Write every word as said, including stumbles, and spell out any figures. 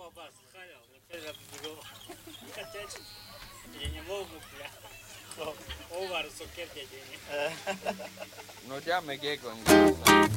papá, sujalo, me la pegó. Я не могу, бля. Овар, сукет я не. No ya me quedé con